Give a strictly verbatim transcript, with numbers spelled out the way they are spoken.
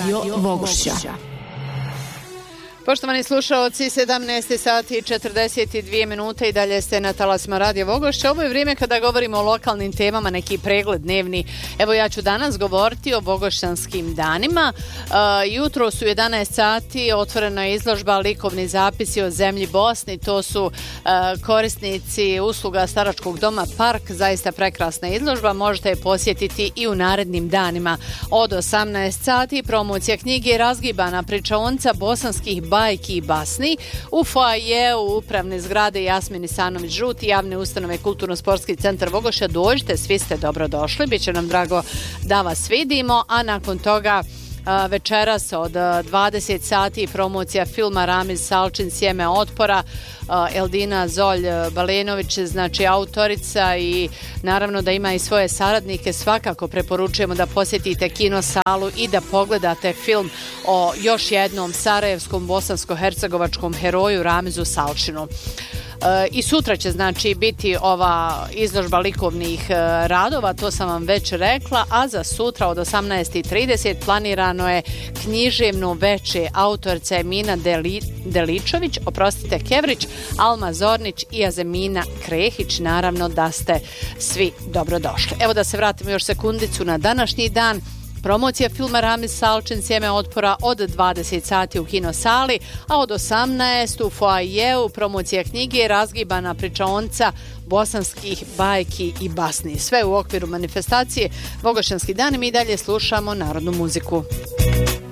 Radio Vogošća. Poštovani slušalci, sedamnaest sati i četrdeset dvije minute i dalje ste na talasima Radio Vogošća. Ovo je vrijeme kada govorimo o lokalnim temama, neki pregled dnevni. Evo, ja ću danas govoriti o Vogošćanskim danima. Uh, jutro su jedanaest sati, otvorena je izložba Likovni zapisi o zemlji Bosni. To su uh, korisnici usluga staračkog doma Park. Zaista prekrasna izložba, možete je posjetiti i u narednim danima. Od osamnaest sati promocija knjige Razgibana pričaonica bosanskih bajki i basni u foajeu upravne zgrade Jasmin Isanović Žuti, javne ustanove Kulturno-sportski centar Vogošća. Dođite, svi ste dobrodošli, bit će nam drago da vas vidimo, a nakon toga Uh, večeras od uh, dvadeset sati promocija filma Ramiz Salčin Sjeme otpora. uh, Eldina Zolj Balenović, znači autorica, i naravno da ima i svoje saradnike. Svakako preporučujemo da posjetite kino salu i da pogledate film o još jednom sarajevskom bosansko-hercegovačkom heroju Ramizu Salčinu. E, I sutra će znači biti ova izložba likovnih e, radova, to sam vam već rekla, a za sutra od osamnaest i trideset planirano je književno veče autorica Emina Deli, Deličović, oprostite Kevrić, Alma Zornić i Azemina Krehić. Naravno da ste svi dobrodošli. Evo da se vratimo još sekundicu na današnji dan. Promocija filma Ramiz Salčin Sjeme otpora od dvadeset sati u kinosali, a od osamnaest u foajeu promocija knjige Razgibana pričaonica bosanskih bajki i basni. Sve u okviru manifestacije Vogošćanski dani. Mi dalje slušamo narodnu muziku.